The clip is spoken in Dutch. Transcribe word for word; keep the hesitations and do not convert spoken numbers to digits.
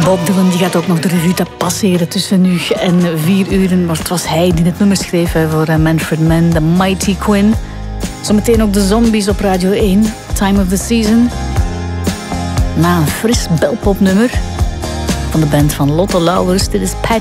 Bob Dylan die gaat ook nog de revue te passeren tussen nu en vier uren. Maar het was hij die het nummer schreef voor Manfred Mann, The Mighty Quinn. Zometeen ook de Zombies op Radio één, Time of the Season. Na een fris belpopnummer van de band van Lotte Lauwers, dit is Pat